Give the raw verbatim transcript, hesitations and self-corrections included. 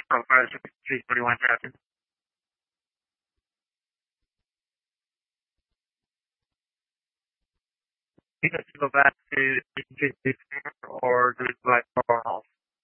profile three forty-one traffic. Because you go back to or do it like four half.